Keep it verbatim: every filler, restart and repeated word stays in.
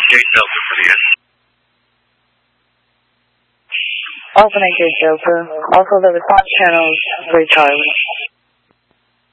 Gate Delta for the end. Opening Gate Delta. Also the response channels for Charlie.